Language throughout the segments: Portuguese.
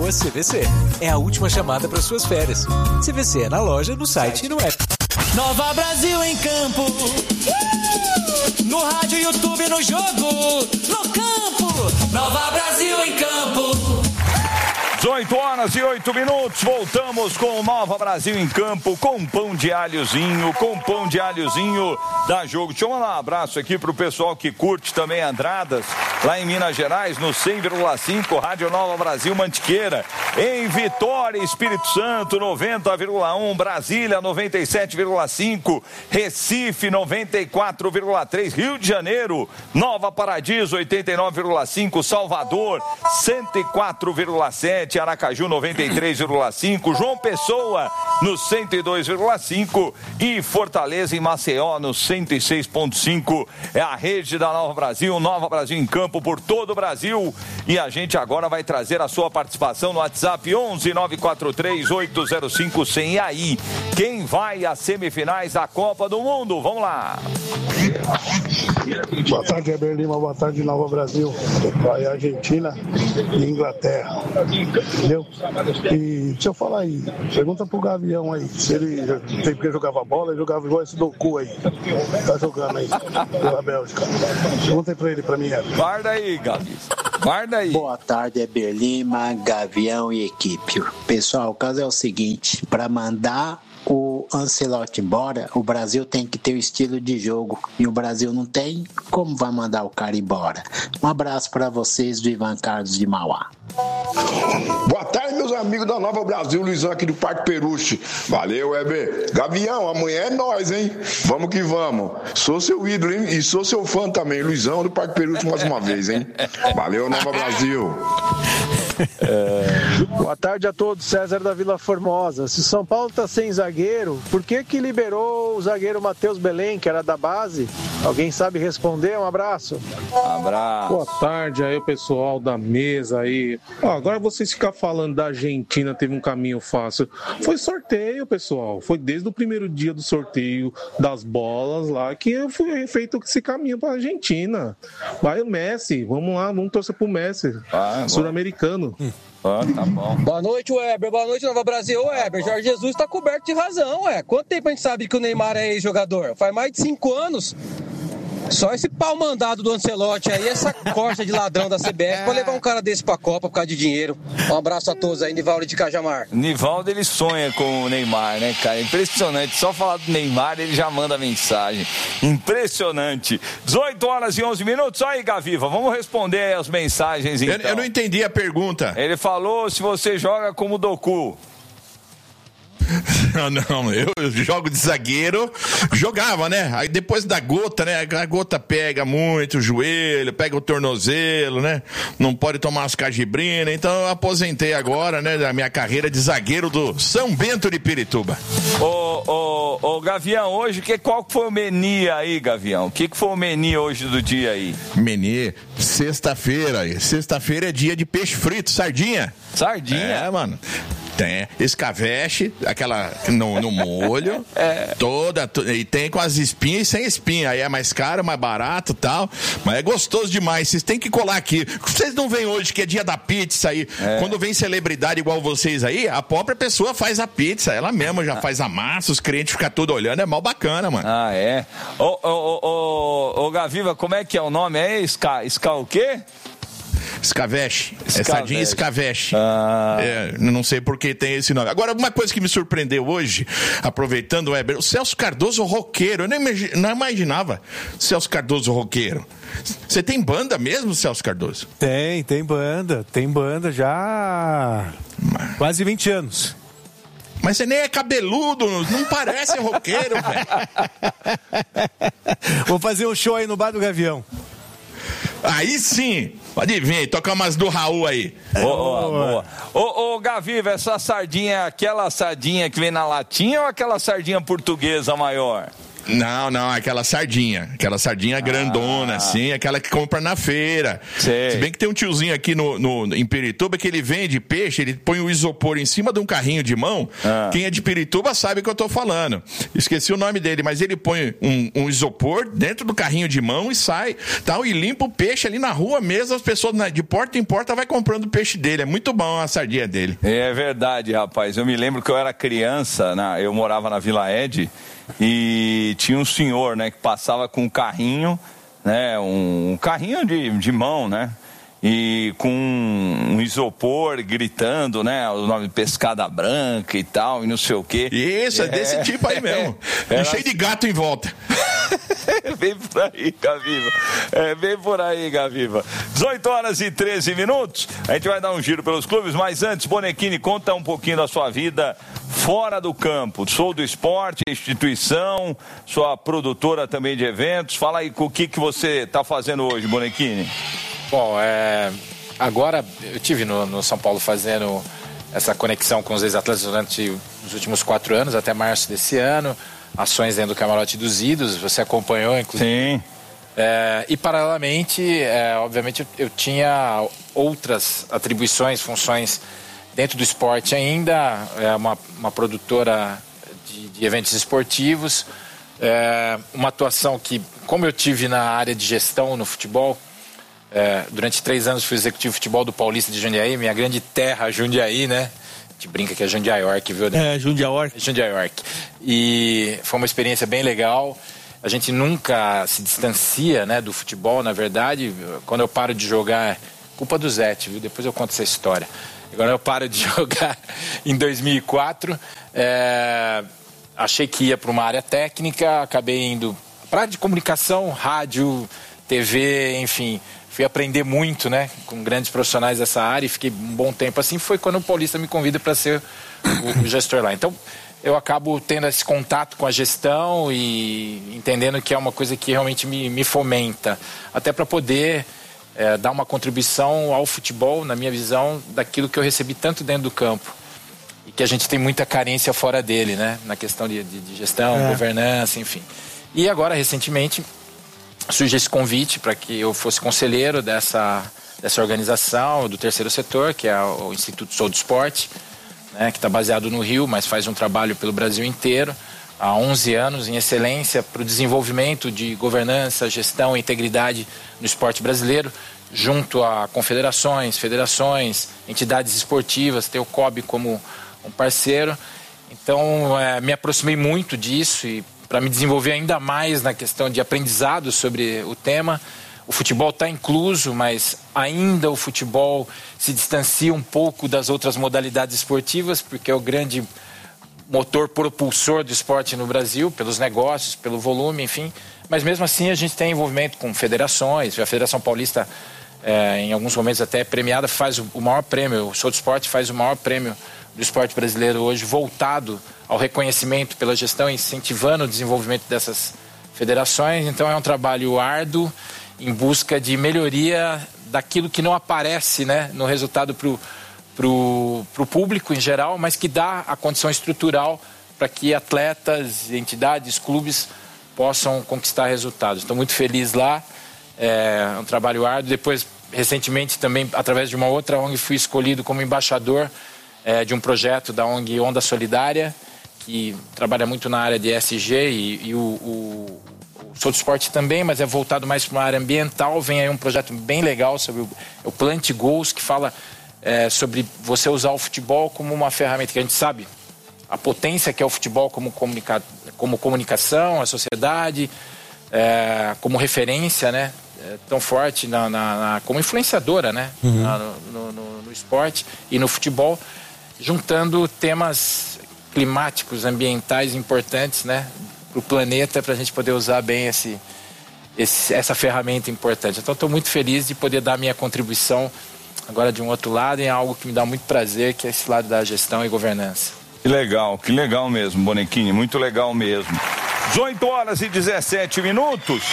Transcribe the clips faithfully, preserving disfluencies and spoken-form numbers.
arroba C V C. É a última chamada para suas férias. C V C é na loja, no site e no app. Nova Brasil em campo. Uh! No rádio, YouTube, no jogo. No campo. Nova Brasil em campo. dezoito horas e oito minutos, voltamos com o Nova Brasil em campo, com pão de alhozinho, com pão de alhozinho da Jogo. Deixa eu mandar um abraço aqui pro pessoal que curte também Andradas, lá em Minas Gerais, no cem vírgula cinco, Rádio Nova Brasil Mantiqueira, em Vitória, Espírito Santo, noventa vírgula um, Brasília, noventa e sete vírgula cinco, Recife, noventa e quatro vírgula três, Rio de Janeiro, Nova Paradiso, oitenta e nove vírgula cinco, Salvador, cento e quatro vírgula sete, Aracaju noventa e três vírgula cinco, João Pessoa no cento e dois vírgula cinco e Fortaleza em Maceió no cento e seis vírgula cinco. É a rede da Nova Brasil, Nova Brasil em campo por todo o Brasil. E a gente agora vai trazer a sua participação no WhatsApp onze nove quatro três oito zero cinco cem. E aí, quem vai às semifinais da Copa do Mundo? Vamos lá. Boa tarde, Heber Lima. Boa tarde, Nova Brasil. Vai Argentina e Inglaterra. Entendeu? E deixa eu falar aí, pergunta pro Gavião aí, se ele tem porque jogava bola, ele jogava igual esse Doku aí, tá jogando aí, pela Bélgica. Pergunta aí pra ele, pra mim, Heber. Guarda aí, Gavi. Guarda aí. Boa tarde, Heber Lima, Gavião e equipe. Pessoal, o caso é o seguinte, pra mandar o Ancelotti embora, o Brasil tem que ter o estilo de jogo e o Brasil não tem, como vai mandar o cara embora? Um abraço para vocês do Ivan Carlos de Mauá. Boa tarde, meus amigos da Nova Brasil, Luizão aqui do Parque Peruche. Valeu, Heber. Gavião, amanhã é nós, hein? Vamos que vamos. Sou seu ídolo, hein? E sou seu fã também, Luizão do Parque Peruche mais uma vez, hein? Valeu, Nova Brasil. É... Boa tarde a todos, César da Vila Formosa. Se São Paulo tá sem zagueiro, por que que liberou o zagueiro Matheus Belém, que era da base? Alguém sabe responder? Um abraço. Abraço. Boa tarde aí, o pessoal da mesa aí. Ó, agora vocês ficar falando da Argentina teve um caminho fácil. Foi sorteio, pessoal. Foi desde o primeiro dia do sorteio das bolas lá que foi feito esse caminho para a Argentina. Vai o Messi, vamos lá, vamos torcer pro Messi, ah, sul-americano. Hum. Ah, tá bom. Boa noite, Weber. Boa noite, Nova Brasil. Ô, Weber, Jorge Jesus tá coberto de razão, ué. Quanto tempo a gente sabe que o Neymar é ex-jogador? Faz mais de cinco anos. Só esse pau mandado do Ancelotti aí, essa corja de ladrão da C B F pra levar um cara desse pra Copa por causa de dinheiro. Um abraço a todos aí, Nivaldo de Cajamar. Nivaldo, ele sonha com o Neymar, né, cara? Impressionante. Só falar do Neymar, ele já manda mensagem. Impressionante. dezoito horas e onze minutos. Aí, Gaviva, vamos responder as mensagens, então. Eu, eu não entendi a pergunta. Ele falou se você joga como Doku. Não, não, eu jogo de zagueiro, jogava, né? Aí depois da gota, né? A gota pega muito o joelho, pega o tornozelo, né? Não pode tomar as cajibrinas, então eu aposentei agora, né? Da minha carreira de zagueiro do São Bento de Pirituba. Ô, ô, ô, Gavião, hoje, que, qual foi o menu aí, Gavião? O que, que foi o menu hoje do dia aí? Menu, sexta-feira, sexta-feira é dia de peixe frito, sardinha. Sardinha? É, mano. Tem escaveche, aquela no, no molho, é. toda, to, e tem com as espinhas e sem espinha, aí é mais caro, mais barato e tal, mas é gostoso demais, vocês têm que colar aqui. Vocês não vêm hoje que é dia da pizza aí, é. Quando vem celebridade igual vocês aí, a própria pessoa faz a pizza, ela mesma já faz a massa, os clientes ficam tudo olhando, é mal bacana, mano. Ah, é? Ô, ô, ô, ô, ô Gaviva, como é que é o nome aí? Ska, ska o quê? Escaveche. É sardinha escaveche. Ah. É, não sei por que tem esse nome. Agora, uma coisa que me surpreendeu hoje, aproveitando o Weber, o Celso Cardoso roqueiro. Eu nem não imaginava Celso Cardoso roqueiro. Você tem banda mesmo, Celso Cardoso? Tem, tem banda. Tem banda já há quase vinte anos. Mas você nem é cabeludo, não parece roqueiro, velho. Vou fazer um show aí no Bar do Gavião. Aí sim, pode vir, toca umas do Raul aí. Ô, ô, ô, ô, Gaviva, essa sardinha é aquela sardinha que vem na latinha ou aquela sardinha portuguesa maior? Não, não, aquela sardinha. Aquela sardinha ah. grandona, assim, aquela que compra na feira. Sei. Se bem que tem um tiozinho aqui no, no, em Pirituba que ele vende peixe, ele põe o isopor em cima de um carrinho de mão. Ah. Quem é de Pirituba sabe o que eu tô falando. Esqueci o nome dele, mas ele põe um, um isopor dentro do carrinho de mão e sai, tal, e limpa o peixe ali na rua mesmo. As pessoas de porta em porta vai comprando o peixe dele. É muito bom a sardinha dele. É verdade, rapaz. Eu me lembro que eu era criança, né? Eu morava na Vila Ed. E tinha um senhor, né, que passava com um carrinho, né, um, um carrinho de, de mão, né, e com um isopor gritando, né, o nome Pescada Branca e tal, e não sei o quê. Isso, é, é desse tipo aí mesmo. É, e cheio de gato em volta. Vem por aí, Gaviva. É, vem por aí, Gaviva. dezoito horas e treze minutos. A gente vai dar um giro pelos clubes, mas antes, Bonequini, conta um pouquinho da sua vida fora do campo. Sou do esporte, instituição, sou a produtora também de eventos. Fala aí com o que, que você está fazendo hoje, Bonequini. Bom, é, agora eu estive no, no São Paulo fazendo essa conexão com os ex-atletas durante os últimos quatro anos, até março desse ano. Ações dentro do Camarote dos Ídolos, você acompanhou, inclusive. Sim. É, e, paralelamente, é, obviamente, eu, eu tinha outras atribuições, funções dentro do esporte ainda, é uma, uma produtora de, de eventos esportivos, é, uma atuação que, como eu tive na área de gestão no futebol, é, durante três anos fui executivo de futebol do Paulista de Jundiaí, minha grande terra, Jundiaí, né? A gente brinca que é Jundiaiorque, viu? É, Jundiaiorque. Jundiaiorque. E foi uma experiência bem legal. A gente nunca se distancia, né, do futebol, na verdade. Quando eu paro de jogar, culpa do Zete, viu? Depois eu conto essa história. Quando eu paro de jogar em dois mil e quatro, é, achei que ia para uma área técnica, acabei indo para área de comunicação, rádio, T V, enfim. Fui aprender muito, né, com grandes profissionais dessa área e fiquei um bom tempo assim. Foi quando o Paulista me convida para ser o, o gestor lá. Então, eu acabo tendo esse contato com a gestão e entendendo que é uma coisa que realmente me, me fomenta. Até para poder é, dar uma contribuição ao futebol, na minha visão, daquilo que eu recebi tanto dentro do campo. E que a gente tem muita carência fora dele, né, na questão de, de, de gestão, é. governança, enfim. E agora, recentemente, surge esse convite para que eu fosse conselheiro dessa, dessa organização, do terceiro setor, que é o Instituto Sou do Esporte, né, que está baseado no Rio, mas faz um trabalho pelo Brasil inteiro, há onze anos, em excelência, para o desenvolvimento de governança, gestão e integridade no esporte brasileiro, junto a confederações, federações, entidades esportivas, tem o C O B como um parceiro. Então, é, me aproximei muito disso e para me desenvolver ainda mais na questão de aprendizado sobre o tema. O futebol está incluso, mas ainda o futebol se distancia um pouco das outras modalidades esportivas, porque é o grande motor propulsor do esporte no Brasil, pelos negócios, pelo volume, enfim. Mas mesmo assim a gente tem envolvimento com federações. A Federação Paulista, é, em alguns momentos até premiada, faz o maior prêmio. O Sou do Esporte faz o maior prêmio do esporte brasileiro hoje, voltado ao reconhecimento pela gestão, incentivando o desenvolvimento dessas federações. Então é um trabalho árduo em busca de melhoria daquilo que não aparece, né, no resultado para o pro, pro público em geral, mas que dá a condição estrutural para que atletas, entidades, clubes possam conquistar resultados. Estou muito feliz lá, é um trabalho árduo. Depois, recentemente, também, através de uma outra O N G, fui escolhido como embaixador É, de um projeto da O N G Onda Solidária, que trabalha muito na área de E S G e, e o, o, o Sou do Esporte também, mas é voltado mais para uma área ambiental. Vem aí um projeto bem legal sobre o, o Plant Goals, que fala é, sobre você usar o futebol como uma ferramenta, que a gente sabe a potência que é o futebol como, comunica, como comunicação, a sociedade, é, como referência, né? É, tão forte na, na, na, como influenciadora, né? Uhum. na, no, no, no esporte e no futebol, juntando temas climáticos, ambientais importantes, né, para o planeta, para a gente poder usar bem esse, esse, essa ferramenta importante. Então, estou muito feliz de poder dar minha contribuição agora de um outro lado, em algo que me dá muito prazer, que é esse lado da gestão e governança. Que legal, que legal mesmo, Bonequini, muito legal mesmo. dezoito horas e dezessete minutos.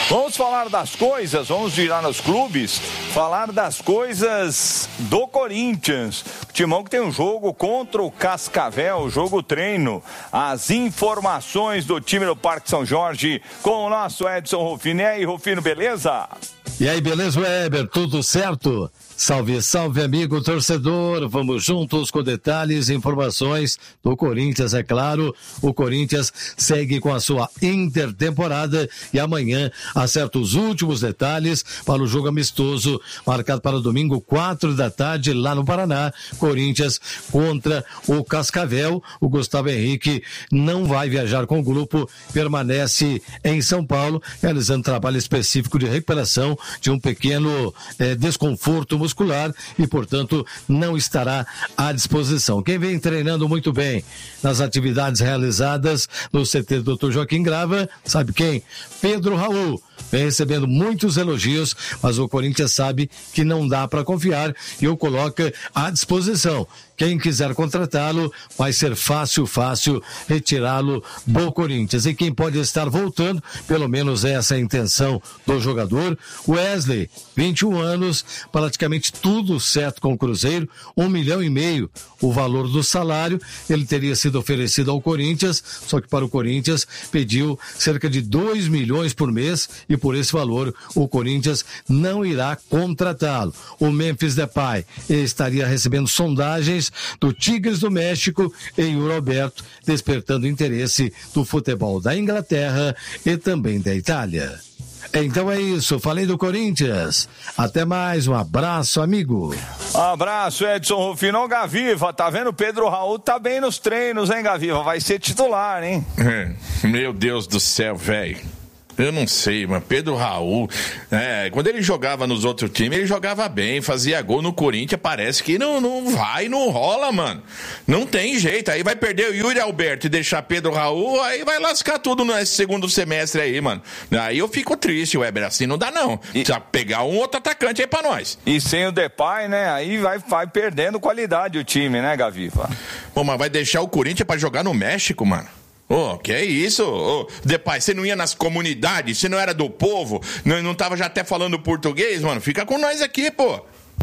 Vamos falar das coisas, vamos virar nos clubes, falar das coisas do Corinthians. O Timão que tem um jogo contra o Cascavel, jogo treino. As informações do time do Parque São Jorge com o nosso Edson Rufino. E aí, Rufino, beleza? E aí, beleza, Weber? Tudo certo? Salve, salve, amigo torcedor. Vamos juntos com detalhes e informações do Corinthians, é claro. O Corinthians segue com a sua intertemporada e amanhã acerta os últimos detalhes para o jogo amistoso marcado para domingo, quatro da tarde, lá no Paraná. Corinthians contra o Cascavel. O Gustavo Henrique não vai viajar com o grupo, permanece em São Paulo, realizando trabalho específico de recuperação de um pequeno eh, desconforto muscular. muscular e, portanto, não estará à disposição. Quem vem treinando muito bem nas atividades realizadas no C T do doutor Joaquim Grava, sabe quem? Pedro Raul. Vem recebendo muitos elogios, mas o Corinthians sabe que não dá para confiar e o coloca à disposição. Quem quiser contratá-lo, vai ser fácil, fácil retirá-lo do Corinthians. E quem pode estar voltando, pelo menos essa é a intenção do jogador, Wesley, vinte e um anos, praticamente tudo certo com o Cruzeiro, um milhão e meio o valor do salário, ele teria sido oferecido ao Corinthians, só que para o Corinthians pediu cerca de dois milhões por mês e por esse valor o Corinthians não irá contratá-lo. O Memphis Depay estaria recebendo sondagens do Tigres do México e o Roberto despertando interesse do futebol da Inglaterra e também da Itália. Então é isso, falei do Corinthians. Até mais, um abraço, amigo. Abraço, Edson Rufino. Gaviva, tá vendo? Pedro Raul tá bem nos treinos, hein, Gaviva? Vai ser titular, hein? É, meu Deus do céu, velho. Eu não sei, mas Pedro Raul, é, quando ele jogava nos outros times, ele jogava bem, fazia gol. No Corinthians, parece que não, não vai, não rola, mano. Não tem jeito. Aí vai perder o Yuri Alberto e deixar Pedro Raul, aí vai lascar tudo nesse segundo semestre aí, mano. Aí eu fico triste, Weber, assim não dá não. E... Precisa pegar um outro atacante aí pra nós. E sem o Depay, né, aí vai, vai perdendo qualidade o time, né, Gaviva? Pô, mas vai deixar o Corinthians pra jogar no México, mano? Ô, oh, que é isso? Ô, oh, Depay, você não ia nas comunidades? Você não era do povo? Não, não tava já até falando português, mano? Fica com nós aqui, pô.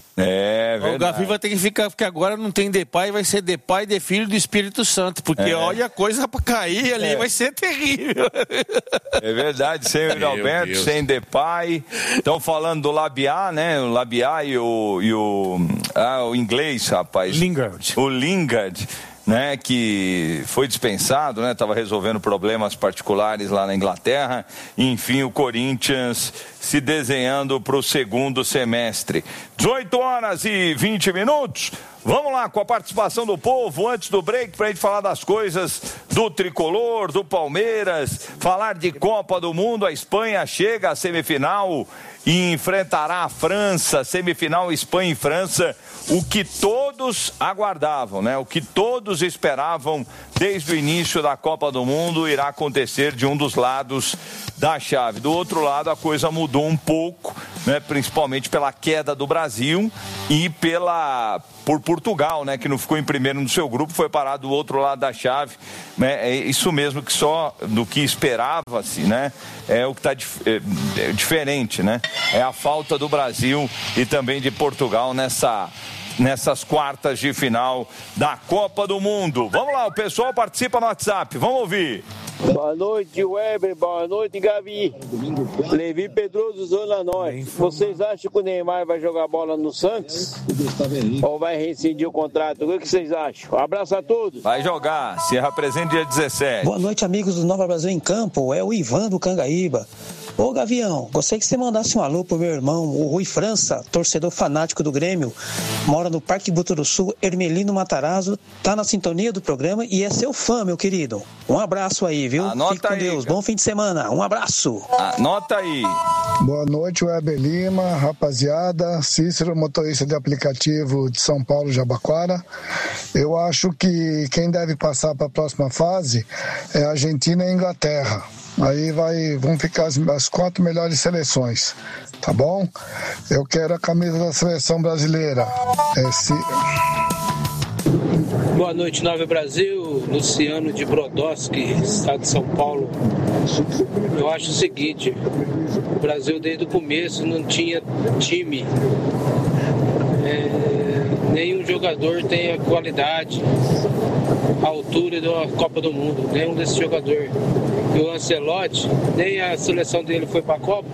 É, verdade. O Gavi vai ter que ficar, porque agora não tem Depay, vai ser Depay de filho do Espírito Santo, porque é. olha a coisa pra cair ali, é. vai ser terrível. É verdade, sem o Alberto, sem Depay. Estão falando do Labiá, né? O Labiá e o, e o, ah, o inglês, rapaz. Lingard. O Lingard. Né, que foi dispensado, né, estava resolvendo problemas particulares lá na Inglaterra. Enfim, o Corinthians se desenhando para o segundo semestre. dezoito horas e vinte minutos. Vamos lá com a participação do povo antes do break para a gente falar das coisas do Tricolor, do Palmeiras, falar de Copa do Mundo. A Espanha chega à semifinal e enfrentará a França, semifinal Espanha e França, o que todos aguardavam, né? O que todos esperavam desde o início da Copa do Mundo irá acontecer de um dos lados da chave. Do outro lado a coisa mudou um pouco, né? Principalmente pela queda do Brasil e pela por Portugal, né? Que não ficou em primeiro no seu grupo, foi parado do outro lado da chave, né? É isso mesmo que só do que esperava-se, né? É o que está dif- é, é diferente, né? É a falta do Brasil e também de Portugal nessa, nessas quartas de final da Copa do Mundo. Vamos lá, o pessoal participa no WhatsApp, vamos ouvir. Boa noite, Weber, boa noite, Gavi. Levi Pedroso, Zona Norte. Vocês acham que o Neymar vai jogar bola no Santos? Ou vai rescindir o contrato? O que vocês acham? Um abraço a todos. Vai jogar, se representa dia dezessete. Boa noite, amigos do Nova Brasil em Campo. É o Ivan do Cangaíba. Ô, Gavião, gostaria que você mandasse um alô pro meu irmão, o Rui França, torcedor fanático do Grêmio, mora no Parque Buturuçu, Hermelino Matarazzo, tá na sintonia do programa e é seu fã, meu querido. Um abraço aí, viu? Anota Fique com aí, Deus. cara. Bom fim de semana. Um abraço. Anota aí. Boa noite, Weber Lima, rapaziada. Cícero, motorista de aplicativo de São Paulo, Jabaquara. Eu acho que quem deve passar para a próxima fase é a Argentina e a Inglaterra. Aí vai, vão ficar as, as quatro melhores seleções, tá bom? Eu quero a camisa da seleção brasileira. Esse... Boa noite, Nova Brasil. Luciano de Brodowski, estado de São Paulo. Eu acho o seguinte, o Brasil desde o começo não tinha time. É, nenhum jogador tem a qualidade, a altura da Copa do Mundo, nenhum desses jogadores. E o Ancelotti, nem a seleção dele foi para a Copa.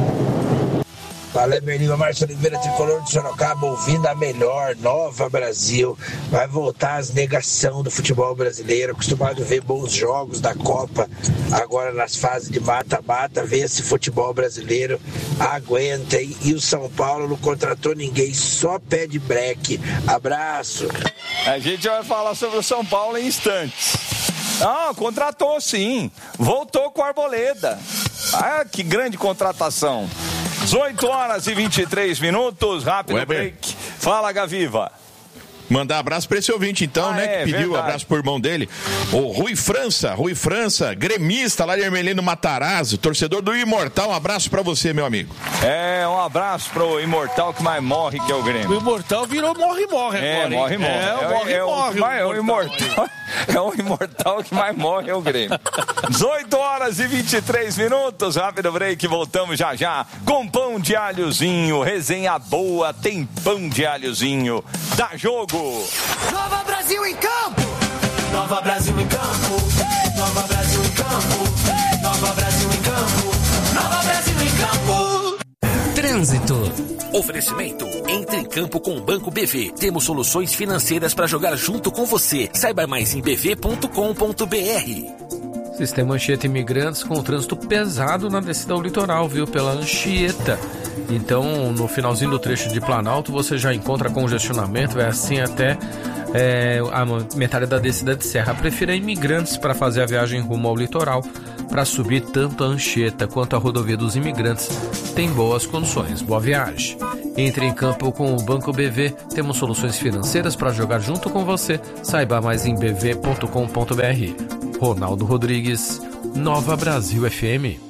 Fala, Eberlino, Márcio Oliveira, tricolor de Sorocaba, ouvindo a melhor, Nova Brasil. Vai voltar as negação do futebol brasileiro, acostumado a ver bons jogos da Copa, agora nas fases de mata-mata, ver esse futebol brasileiro, aguenta, hein? E o São Paulo não contratou ninguém, só pede breque. Abraço. A gente vai falar sobre o São Paulo em instantes. Ah, contratou sim, voltou com a Arboleda. Ah, que grande contratação. dezoito horas e vinte e três minutos, rápido Weber. break. Fala, Gaviva. Mandar abraço para esse ouvinte, então, ah, né? É, que pediu verdade. abraço pro irmão dele. O Rui França, Rui França, gremista lá de Ermelino Matarazzo, torcedor do Imortal. Um abraço para você, meu amigo. É, um abraço pro imortal que mais morre, que é o Grêmio. O imortal virou morre-morre É, agora. morre, hein? morre. É, É, morre, é, morre. o, é o imortal. É o imortal que mais morre, é o Grêmio. dezoito horas e vinte e três minutos, rápido break, voltamos já já com pão de alhozinho, resenha boa, tem pão de alhozinho. Dá jogo! Nova Brasil em campo! Nova Brasil em campo! Nova Brasil em campo! Nova Brasil em campo! Nova Brasil em campo! Trânsito. Oferecimento. Entre em campo com o Banco B V. Temos soluções financeiras para jogar junto com você. Saiba mais em b v ponto com ponto b r. Sistema Anchieta Imigrantes com trânsito pesado na descida ao litoral, viu? Pela Anchieta. Então, no finalzinho do trecho de Planalto, você já encontra congestionamento, vai assim até é, a metade da descida de serra. Prefira Imigrantes para fazer a viagem rumo ao litoral, para subir tanto a Anchieta quanto a rodovia dos Imigrantes. Tem boas condições. Boa viagem. Entre em campo com o Banco B V. Temos soluções financeiras para jogar junto com você. Saiba mais em b v ponto com ponto b r. Ronaldo Rodrigues, Nova Brasil F M.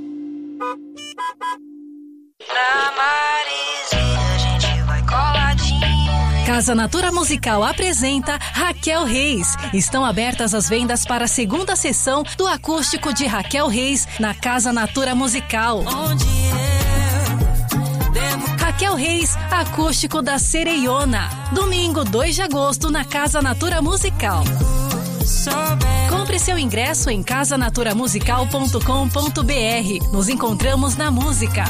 Casa Natura Musical apresenta Raquel Reis. Estão abertas as vendas para a segunda sessão do acústico de Raquel Reis na Casa Natura Musical. Raquel Reis, acústico da Sereiona. Domingo, dois de agosto, na Casa Natura Musical. Compre seu ingresso em casa natura musical ponto com ponto b r. Nos encontramos na música.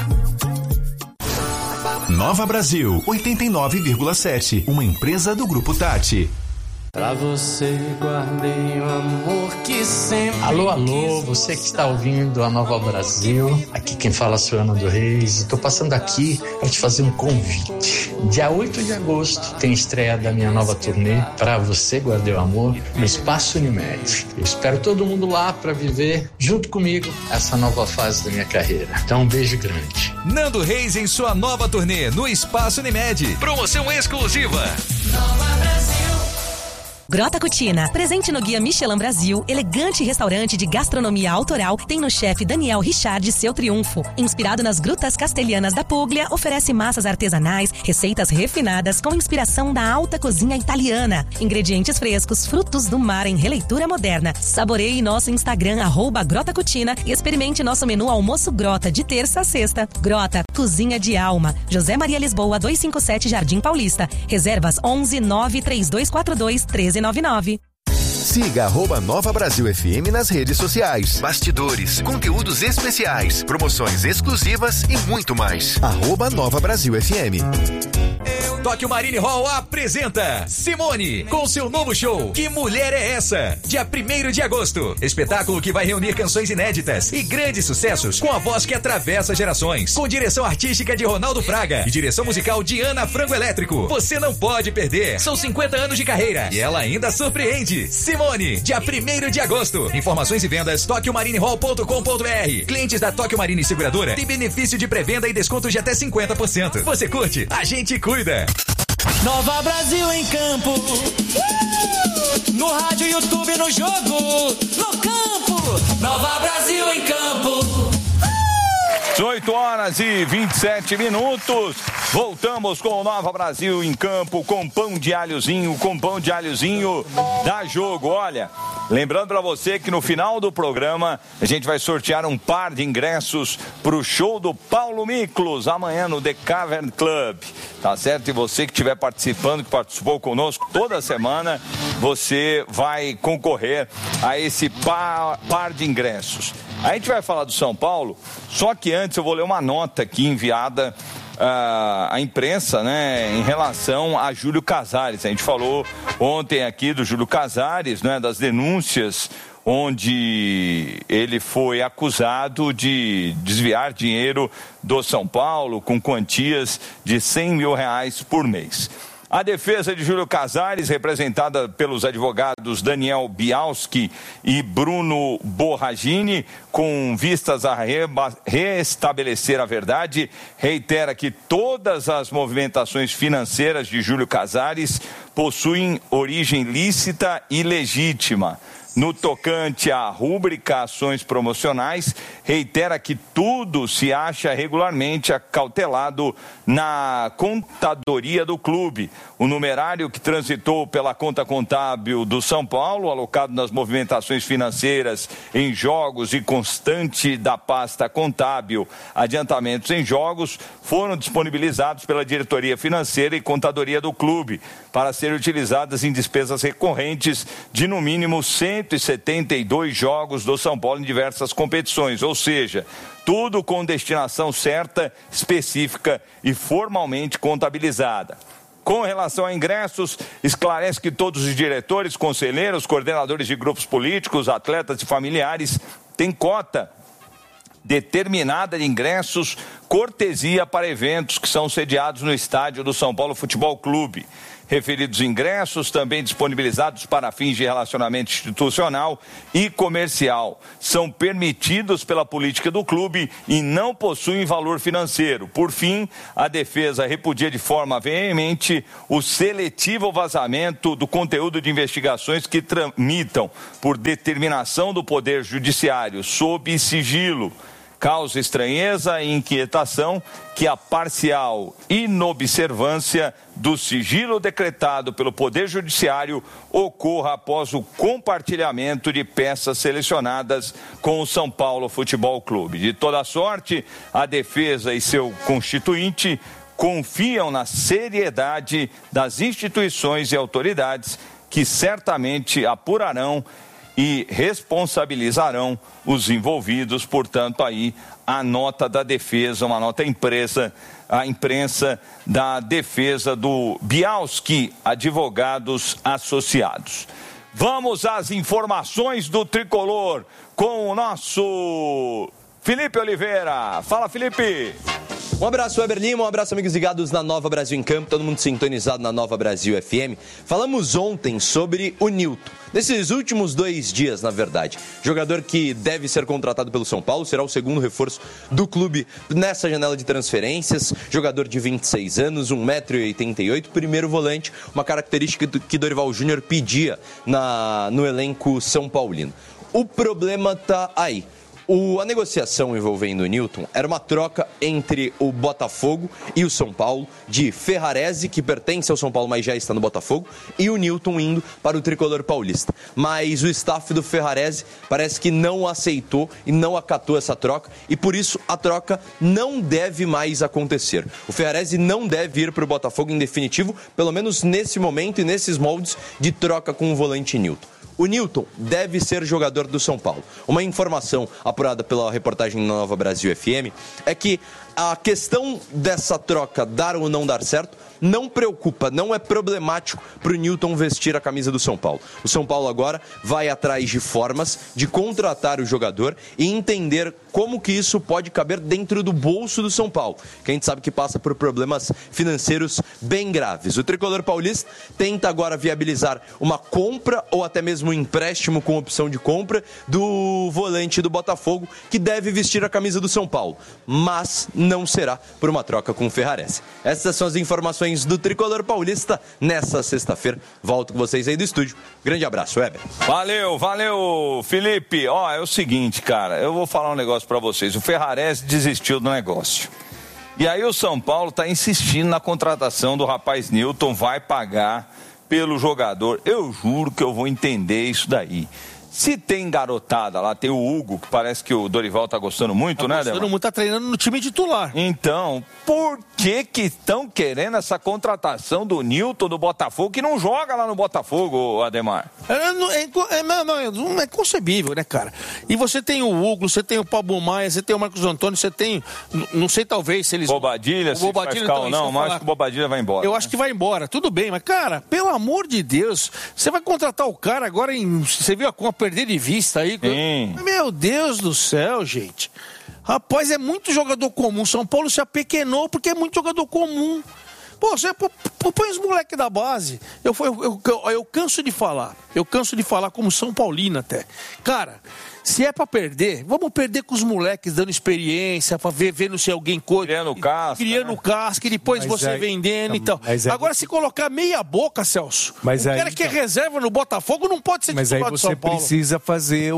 Nova Brasil, oitenta e nove vírgula sete, uma empresa do Grupo Tati. Pra você guardei o amor que sempre... Alô, alô, você que está ouvindo a Nova Brasil, aqui quem fala é o Ana do Reis. Estou passando aqui para te fazer um convite. Dia oito de agosto tem estreia da minha nova turnê Pra Você Guardei o Amor no Espaço Unimed. Eu espero todo mundo lá para viver junto comigo essa nova fase da minha carreira. Então um beijo grande. Nando Reis em sua nova turnê no Espaço Unimed. Promoção exclusiva. Nova Brasil. Grota Cucina, presente no Guia Michelin Brasil, elegante restaurante de gastronomia autoral, tem no chefe Daniel Richard seu triunfo. Inspirado nas grutas castelhanas da Puglia, oferece massas artesanais, receitas refinadas com inspiração da alta cozinha italiana. Ingredientes frescos, frutos do mar em releitura moderna. Saboreie nosso Instagram, arroba Grota Cucina, e experimente nosso menu Almoço Grota, de terça a sexta. Grota, cozinha de alma. José Maria Lisboa, duzentos e cinquenta e sete, Jardim Paulista. Reservas onze nove três dois quatro dois um três nove nove. Siga arroba Nova Brasil F M nas redes sociais. Bastidores, conteúdos especiais, promoções exclusivas e muito mais. Arroba Nova Brasil F M. Tóquio Marine Hall apresenta Simone com seu novo show Que Mulher é Essa? Dia primeiro de agosto. Espetáculo que vai reunir canções inéditas e grandes sucessos com a voz que atravessa gerações. Com direção artística de Ronaldo Fraga e direção musical de Ana Frango Elétrico. Você não pode perder. São cinquenta anos de carreira e ela ainda surpreende. Simone, dia primeiro de agosto. Informações e vendas tóquio marine hall ponto com ponto b r. Clientes da Tóquio Marine Seguradora têm benefício de pré-venda e desconto de até cinquenta por cento. Você curte? A gente cuida. Nova Brasil em campo. Uh! No rádio, YouTube, no jogo, no campo. Nova Brasil em campo. Uh! dezoito horas e vinte e sete minutos. Voltamos com o Nova Brasil em campo, com pão de alhozinho, com pão de alhozinho da Jogo. Olha, lembrando para você que no final do programa a gente vai sortear um par de ingressos para o show do Paulo Miklos amanhã no The Cavern Club. Tá certo? E você que estiver participando, que participou conosco toda semana, você vai concorrer a esse par, par de ingressos. A gente vai falar do São Paulo, só que antes eu vou ler uma nota aqui enviada uh, à imprensa, né, em relação a Júlio Casares. A gente falou ontem aqui do Júlio Casares, né, das denúncias onde ele foi acusado de desviar dinheiro do São Paulo com quantias de cem mil reais por mês. A defesa de Júlio Casares, representada pelos advogados Daniel Bialski e Bruno Borragini, com vistas a reba- restabelecer a verdade, reitera que todas as movimentações financeiras de Júlio Casares possuem origem lícita e legítima. No tocante a rúbrica ações promocionais, reitera que tudo se acha regularmente acautelado na contadoria do clube. O numerário que transitou pela conta contábil do São Paulo, alocado nas movimentações financeiras em jogos e constante da pasta contábil adiantamentos em jogos, foram disponibilizados pela diretoria financeira e contadoria do clube para serem utilizadas em despesas recorrentes de no mínimo cento e setenta e dois jogos do São Paulo em diversas competições, ou seja, tudo com destinação certa, específica e formalmente contabilizada. Com relação a ingressos, esclarece que todos os diretores, conselheiros, coordenadores de grupos políticos, atletas e familiares têm cota determinada de ingressos, cortesia para eventos que são sediados no estádio do São Paulo Futebol Clube. Referidos ingressos, também disponibilizados para fins de relacionamento institucional e comercial, são permitidos pela política do clube e não possuem valor financeiro. Por fim, a defesa repudia de forma veemente o seletivo vazamento do conteúdo de investigações que tramitam por determinação do Poder Judiciário sob sigilo. Causa estranheza e inquietação que a parcial inobservância do sigilo decretado pelo Poder Judiciário ocorra após o compartilhamento de peças selecionadas com o São Paulo Futebol Clube. De toda sorte, a defesa e seu constituinte confiam na seriedade das instituições e autoridades que certamente apurarão e responsabilizarão os envolvidos. Portanto, aí a nota da defesa, uma nota impressa, a imprensa da defesa do Bialski, advogados associados. Vamos às informações do Tricolor com o nosso Felipe Oliveira. Fala, Felipe! Um abraço, Weber Lima, um abraço, amigos ligados na Nova Brasil em Campo, todo mundo sintonizado na Nova Brasil F M. Falamos ontem sobre o Nilton, nesses últimos dois dias, na verdade. Jogador que deve ser contratado pelo São Paulo, será o segundo reforço do clube nessa janela de transferências. Jogador de vinte e seis anos, um metro e oitenta e oito, primeiro volante, uma característica que Dorival Júnior pedia na, no elenco São Paulino. O problema tá aí. O, a negociação envolvendo o Nilton era uma troca entre o Botafogo e o São Paulo, de Ferrarese, que pertence ao São Paulo, mas já está no Botafogo, e o Nilton indo para o Tricolor Paulista. Mas o staff do Ferrarese parece que não aceitou e não acatou essa troca, e por isso a troca não deve mais acontecer. O Ferrarese não deve ir para o Botafogo em definitivo, pelo menos nesse momento e nesses moldes de troca com o volante Nilton. O Nilton deve ser jogador do São Paulo. Uma informação apurada pela reportagem na Nova Brasil F M é que a questão dessa troca dar ou não dar certo não preocupa, não é problemático para o Nilton vestir a camisa do São Paulo. O São Paulo agora vai atrás de formas de contratar o jogador e entender como que isso pode caber dentro do bolso do São Paulo, que a gente sabe que passa por problemas financeiros bem graves. O Tricolor Paulista tenta agora viabilizar uma compra ou até mesmo um empréstimo com opção de compra do volante do Botafogo, que deve vestir a camisa do São Paulo, mas não será por uma troca com o Ferrarese. Essas são as informações do Tricolor Paulista nessa sexta-feira. Volto com vocês aí do estúdio. Grande abraço, Weber. Valeu, valeu, Felipe. Ó, é o seguinte, cara, eu vou falar um negócio pra vocês. O Ferrarese desistiu do negócio. E aí o São Paulo tá insistindo na contratação do rapaz Newton, vai pagar pelo jogador. Eu juro que eu vou entender isso daí. Se tem garotada lá, tem o Hugo, que parece que o Dorival tá gostando muito, tá né, gostando Ademar? muito, tá treinando no time titular. Então, por que que estão querendo essa contratação do Newton do Botafogo, que não joga lá no Botafogo, Ademar? É, é, é, não, não, não é concebível, né, cara? E você tem o Hugo, você tem o Pablo Maia, você tem o Marcos Antônio, você tem, não sei, talvez, se eles... Bobadilha, o se Bobadilha, vai ficar então, ou não, mas acho que o Bobadilha vai embora. Eu né? acho que vai embora, tudo bem, mas, cara, pelo amor de Deus, você vai contratar o cara agora em... Você viu a conta perder de vista aí? Sim. Meu Deus do céu, gente. Rapaz, é muito jogador comum. São Paulo se apequenou porque é muito jogador comum. Pô, você põe os moleques da base. Eu, eu, eu, eu canso de falar. Eu canso de falar como São Paulino até. Cara, se é pra perder, vamos perder com os moleques dando experiência, pra ver, vendo se alguém... Co... Criando casca. Criando né? casca e depois Mas você aí, vendendo e tal. aí, Agora, se colocar meia boca, Celso, mas o aí, cara que é então... reserva no Botafogo não pode ser Mas aí titular de você São Paulo. precisa fazer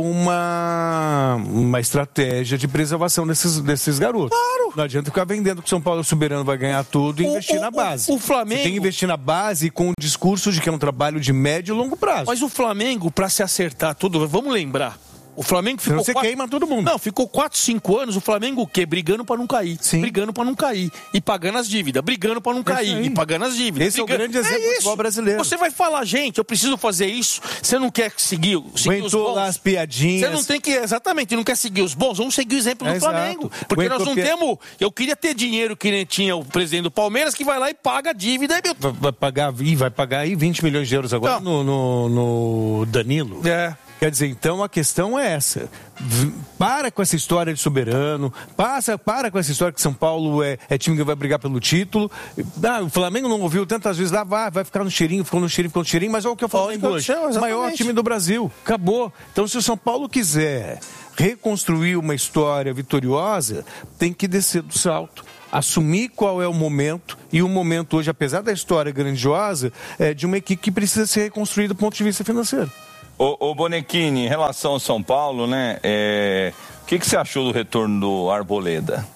uma, uma estratégia de preservação desses, desses garotos. Claro. Não adianta ficar vendendo que o São Paulo soberano vai ganhar tudo e O- investir o- na base. o- o Flamengo- Você tem que investir na base com o discurso de que é um trabalho de médio e longo prazo. Mas o Flamengo, pra se acertar tudo, vamos lembrar. O Flamengo ficou. Senão você quatro... queima todo mundo. Não, ficou quatro, cinco anos. O Flamengo o quê? Brigando pra não cair. Sim. Brigando pra não cair. E pagando as dívidas. Brigando pra não cair. aí. E pagando as dívidas. Esse é o Brigando- grande exemplo do isso. futebol brasileiro. Você vai falar, gente, eu preciso fazer isso. Você não quer seguir, seguir os Aguentou bons. lá as piadinhas. Você não tem que. Exatamente, não quer seguir os bons. Vamos seguir o exemplo do Exato. Flamengo. Porque Aguentou nós não pi- temos. Eu queria ter dinheiro que nem tinha o presidente do Palmeiras, que vai lá e paga a dívida. Aí, meu... Vai, vai pagar, ih, vai pagar aí vinte milhões de euros agora no, no, no Danilo. É. Quer dizer, então a questão é essa. V- Para com essa história de soberano, passa, para com essa história que São Paulo é, é time que vai brigar pelo título. Ah, o Flamengo não ouviu tantas vezes lá, vai, vai ficar no cheirinho, ficou no cheirinho, ficou no cheirinho, mas olha o que eu falo Olha o que hoje. aconteceu, O maior exatamente. time do Brasil. Acabou. Então, se o São Paulo quiser reconstruir uma história vitoriosa, tem que descer do salto. Assumir qual é o momento, e o momento hoje, apesar da história grandiosa, é de uma equipe que precisa ser reconstruída do ponto de vista financeiro. Ô, ô Bonequini, em relação ao São Paulo, né? é, O que, que você achou do retorno do Arboleda?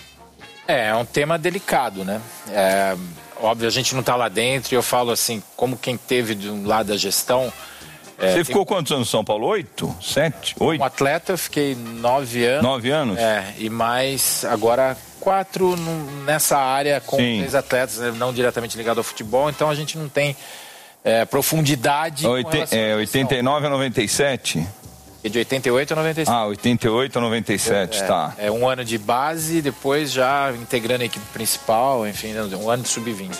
É, é um tema delicado, né? É, óbvio, a gente não está lá dentro e eu falo assim, como quem teve de um lado da gestão... É, Você tem- ficou quantos anos no São Paulo? Oito? Sete? Oito? Como atleta, eu fiquei nove anos. Nove anos? É, e mais agora quatro num- nessa área com Sim. três atletas, né, não diretamente ligado ao futebol, então a gente não tem é, profundidade. Oite- com relação à é, gestão. oitenta e nove a noventa e sete? E de oitenta e oito a noventa e sete. Ah, oitenta e oito a noventa e sete, é, tá. É um ano de base, depois já integrando a equipe principal, enfim, um ano de sub vinte.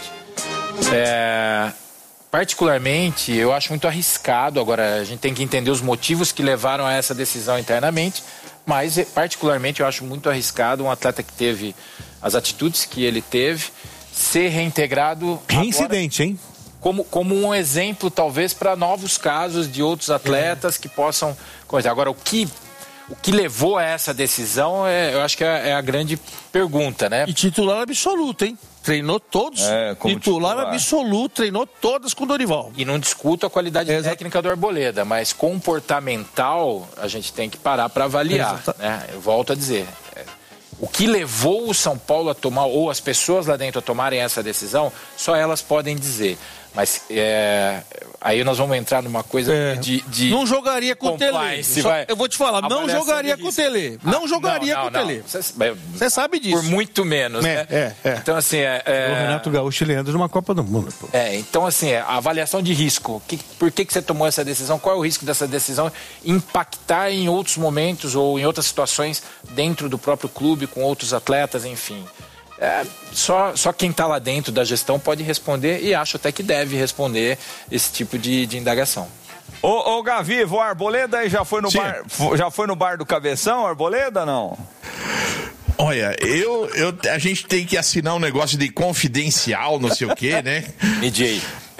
É, particularmente, eu acho muito arriscado. Agora, a gente tem que entender os motivos que levaram a essa decisão internamente, mas, particularmente, eu acho muito arriscado um atleta que teve as atitudes que ele teve ser reintegrado. Reincidente, agora, hein? Como, como um exemplo, talvez, para novos casos de outros atletas que possam coisa. Agora, o que, o que levou a essa decisão, é, eu acho que é, é a grande pergunta, né? E titular absoluto, hein? Treinou todos. É, como titular, titular. absoluto, treinou todas com o Dorival. E não discuto a qualidade técnica do Arboleda, mas comportamental a gente tem que parar para avaliar. Né? Eu volto a dizer. é, O que levou o São Paulo a tomar, ou as pessoas lá dentro a tomarem essa decisão, só elas podem dizer. Mas é, aí nós vamos entrar numa coisa É. de, de. Não jogaria com o Tele. compliance, Só- vai. eu vou te falar, não Avaliação jogaria de com o risco. Tele. Não Ah, jogaria não, com o não, Tele. não. Você sabe disso. Por muito menos, É, né? é, é. Então, assim, é. é- O Renato Gaúcho e Leandro numa Copa do Mundo. Pô. É, então assim, é, a avaliação de risco. Que, por que, que você tomou essa decisão? Qual é o risco dessa decisão impactar em outros momentos ou em outras situações dentro do próprio clube, com outros atletas, enfim. É, só, só quem está lá dentro da gestão pode responder e acho até que deve responder esse tipo de, de indagação. Ô, ô Gavi, o Arboleda aí já foi no Sim. bar, fo- já foi no bar do Cabeção, Arboleda, não? Olha, eu, eu, a gente tem que assinar um negócio de confidencial, não sei o quê, né? M J.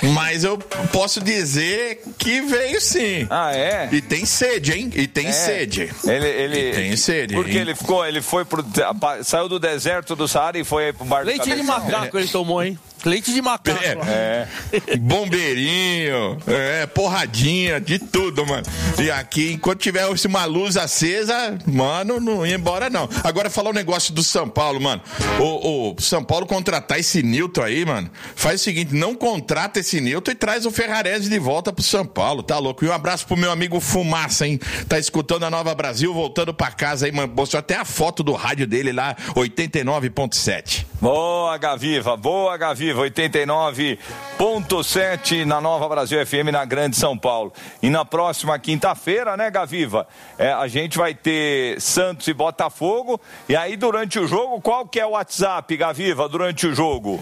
Mas eu posso dizer que veio sim. Ah, é? E tem sede, hein? E tem é. sede. Ele, ele... E tem sede. Porque hein? ele ficou, ele foi pro... saiu do deserto do Saara e foi aí pro bar do Leite Cabeção. de macaco é. ele tomou, hein? Leite de macaco. É. é. Bombeirinho, é, porradinha, de tudo, mano. E aqui, enquanto tiver uma luz acesa, mano, não ia embora, não. Agora, falar um negócio do São Paulo, mano. O, o São Paulo contratar esse Nilton aí, mano, faz o seguinte, não contrata esse Nilton e traz o Ferrarese de volta pro São Paulo, tá louco? E um abraço pro meu amigo Fumaça, hein? Tá escutando a Nova Brasil, voltando pra casa aí, mano. Mostrou até a foto do rádio dele lá, oitenta e nove ponto sete. Boa, Gaviva, boa, Gaviva. oitenta e nove ponto sete na Nova Brasil F M, na Grande São Paulo. E na próxima quinta-feira, né, Gaviva? É, a gente vai ter Santos e Botafogo. E aí, durante o jogo, qual que é o WhatsApp, Gaviva, durante o jogo?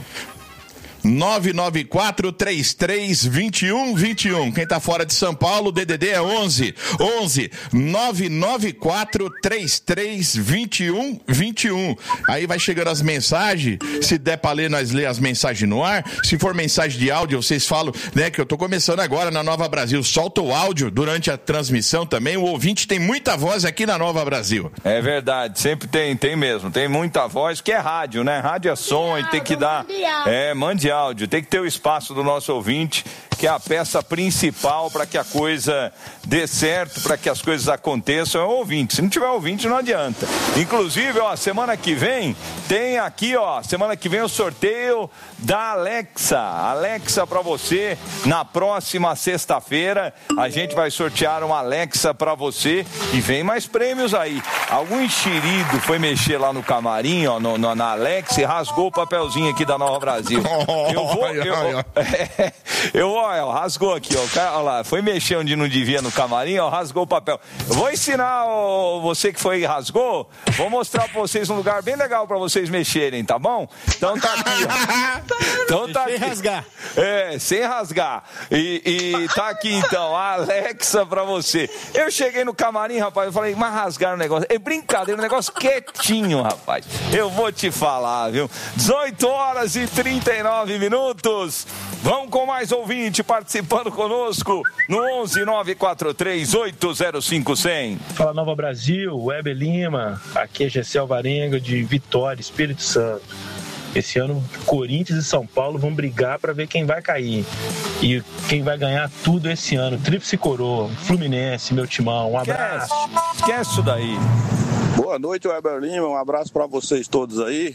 nove nove quatro, três três, dois um dois um. Quem tá fora de São Paulo, o D D D é onze, onze, nove nove quatro, três três, dois um dois um. Aí vai chegando as mensagens, se der pra ler, nós lê as mensagens no ar. Se for mensagem de áudio, vocês falam, né, que eu tô começando agora na Nova Brasil. Solta o áudio durante a transmissão também. O ouvinte tem muita voz aqui na Nova Brasil. É verdade, sempre tem, tem mesmo. Tem muita voz, que é rádio, né? Rádio é som e tem que dar... É, mande áudio, tem que ter o espaço do nosso ouvinte, que é a peça principal para que a coisa dê certo, para que as coisas aconteçam, é o ouvinte. Se não tiver ouvinte, não adianta. Inclusive, ó, semana que vem, tem aqui, ó, semana que vem o sorteio da Alexa. Alexa para você, na próxima sexta-feira, a gente vai sortear uma Alexa para você e vem mais prêmios aí. Algum enxerido foi mexer lá no camarim, ó, no, no, na Alexa e rasgou o papelzinho aqui da Nova Brasil. Eu vou, eu, eu, eu, ó, rasgou aqui, ó, cara, ó lá, foi mexer onde não devia no camarim, ó, rasgou o papel. Eu vou ensinar ó, você que foi e rasgou, vou mostrar pra vocês um lugar bem legal pra vocês mexerem, tá bom? Então tá aqui, ó. Então tá sem aqui. rasgar. É, sem rasgar. E, e tá aqui então, a Alexa pra você. Eu cheguei no camarim, rapaz, eu falei, mas rasgaram o negócio. É brincadeira, um negócio quietinho, rapaz. Eu vou te falar, viu? dezoito horas e trinta e nove minutos. Vamos com mais ouvinte participando conosco no onze, nove quatro três, oito zero cinco, cem. Fala Nova Brasil, Weber Lima, aqui é Gessel Varenga de Vitória, Espírito Santo. Esse ano, Corinthians e São Paulo vão brigar para ver quem vai cair. E quem vai ganhar tudo esse ano. Tríplice coroa, Fluminense, meu timão. Um abraço. Esquece, esquece isso daí. Boa noite, Weber Lima. Um abraço para vocês todos aí.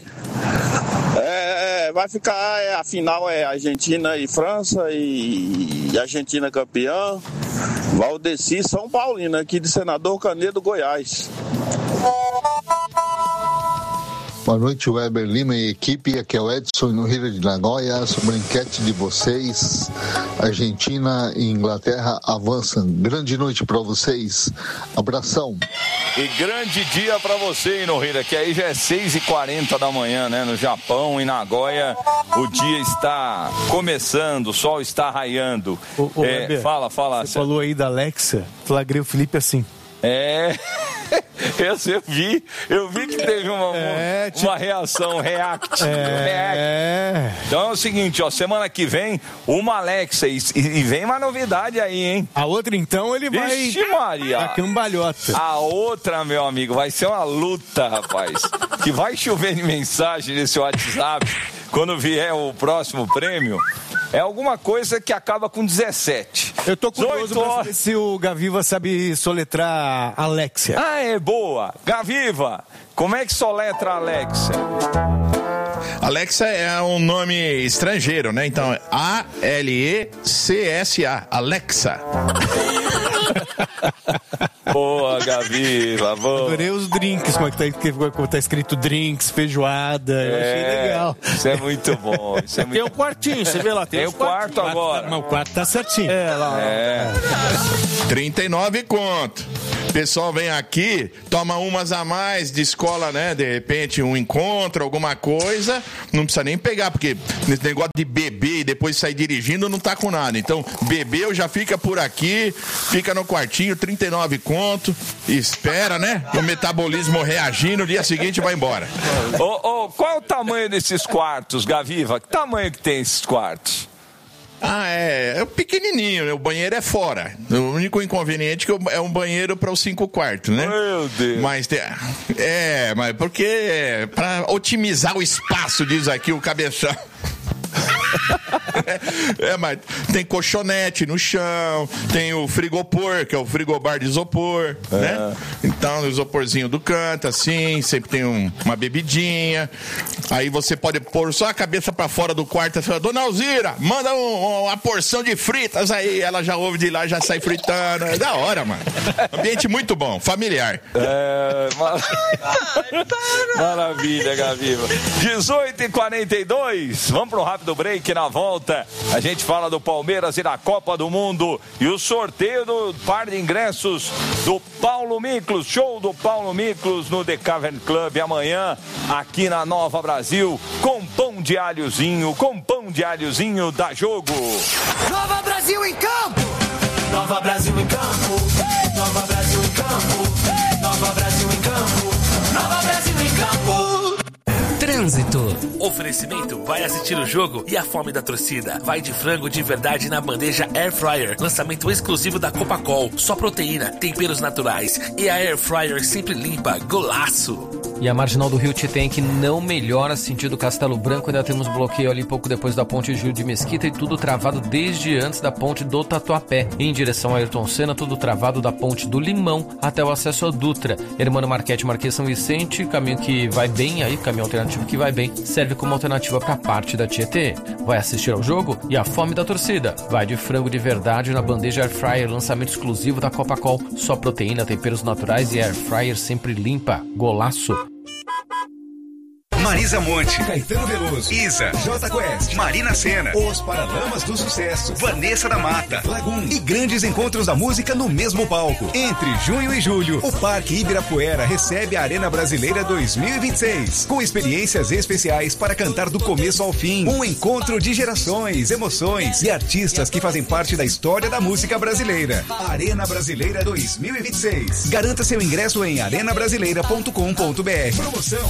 É, vai ficar, é, a final é Argentina e França e, e Argentina campeã. Valdeci São Paulino, aqui de Senador Canedo, Goiás. Boa noite, Weber Lima e equipe. Aqui é o Edson no Rio de Nagoya. Sobre a enquete de vocês, Argentina e Inglaterra avançam. Grande noite para vocês. Abração. E grande dia para você, Nohira, que aí já é seis e quarenta da manhã, né? No Japão, em Nagoya, o dia está começando, o sol está raiando. Ô, ô, é, Weber, fala, fala. Você falou aí da Alexa, flagrei o Felipe assim. É, eu, eu vi, eu vi que teve uma, é, tipo... uma reação react, é... react. Então é o seguinte, ó, semana que vem, uma Alexa, e, e vem uma novidade aí, hein? A outra então ele vai... Vixe Maria! A cambalhota. A outra, meu amigo, vai ser uma luta, rapaz, que vai chover de mensagem nesse WhatsApp, quando vier o próximo prêmio. É alguma coisa que acaba com dezessete. Eu tô curioso pra saber se o Gaviva sabe soletrar Alexia. Ah, é boa. Gaviva, como é que soletra Alexia? Alexa é um nome estrangeiro, né? Então, A L E C S A. Alexa. Boa, Gaviva, boa. Adorei os drinks, como é que tá, como tá escrito drinks, feijoada, eu é, achei legal. Isso é muito bom, isso é muito... Tem o quartinho, você vê lá, tem, tem o quarto, quarto agora. Mas o quarto tá certinho. É, lá. É. trinta e nove conto. O pessoal vem aqui, toma umas a mais de escola, né? De repente um encontro, alguma coisa, não precisa nem pegar, porque nesse negócio de beber e depois sair dirigindo não tá com nada. Então, bebeu, já fica por aqui, fica no quartinho, trinta e nove conto, espera, né? O metabolismo reagir, no dia seguinte vai embora. Ô, ô, qual é o tamanho desses quartos, Gaviva? Que tamanho que tem esses quartos? Ah, é, é pequenininho, né? O banheiro é fora. O único inconveniente é que é um banheiro para os cinco quartos, né? Meu Deus. Mas tem, é, mas porque é, para otimizar o espaço, diz aqui o cabeção. É, mas tem colchonete no chão, tem o frigopor, que é o frigobar de isopor, é. né? Então, o isoporzinho do canto, assim, sempre tem um, uma bebidinha. Aí você pode pôr só a cabeça pra fora do quarto e fala, Dona Alzira, manda um, uma porção de fritas aí. Ela já ouve de lá, já sai fritando. É da hora, mano. Ambiente muito bom, familiar. É, mar... Maravilha, Gaviva. dezoito e quarenta e dois, vamos pro rápido break. Na volta, a gente fala do Palmeiras e da Copa do Mundo e o sorteio do par de ingressos do Paulo Miklos, show do Paulo Miklos no The Cavern Club amanhã aqui na Nova Brasil, com pão de alhozinho, com pão de alhozinho da Jogo. Nova Brasil em campo! Nova Brasil em campo! Nova Brasil em campo! Nova Brasil em campo! Nova Brasil em campo! Trânsito. Oferecimento, vai assistir o jogo e a fome da torcida. Vai de frango de verdade na bandeja Air Fryer. Lançamento exclusivo da Copacol. Só proteína, temperos naturais. E a Air Fryer sempre limpa. Golaço. E a Marginal do Rio Tietê, que não melhora sentido Castelo Branco. Ainda temos bloqueio ali pouco depois da ponte Gil de Mesquita e tudo travado desde antes da ponte do Tatuapé. Em direção a Ayrton Senna, tudo travado da ponte do Limão até o acesso a Dutra. Hermano Marquete, Marquês São Vicente, caminho que vai bem aí, caminho alternativo que vai bem, serve como alternativa para parte da Tietê. Vai assistir ao jogo e a fome da torcida. Vai de frango de verdade na bandeja Air Fryer, lançamento exclusivo da Copacol. Só proteína, temperos naturais e Air Fryer sempre limpa. Golaço. Marisa Monte, Caetano Veloso, Isa, J Quest, Marina Sena, Os Paralamas do Sucesso, Vanessa da Mata, Lagoon e grandes encontros da música no mesmo palco. Entre junho e julho, o Parque Ibirapuera recebe a Arena Brasileira dois mil e vinte e seis, com experiências especiais para cantar do começo ao fim. Um encontro de gerações, emoções e artistas que fazem parte da história da música brasileira. Arena Brasileira dois mil e vinte e seis. Garanta seu ingresso em arena brasileira ponto com ponto br. Promoção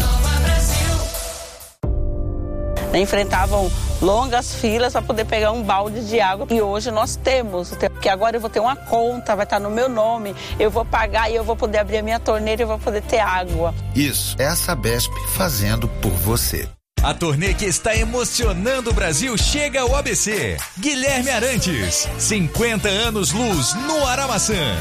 enfrentavam longas filas para poder pegar um balde de água. E hoje nós temos, porque agora eu vou ter uma conta, vai estar no meu nome, eu vou pagar e eu vou poder abrir a minha torneira e eu vou poder ter água. Isso é a Sabesp fazendo por você. A turnê que está emocionando o Brasil chega ao A B C. Guilherme Arantes, cinquenta anos luz no Aramaçã.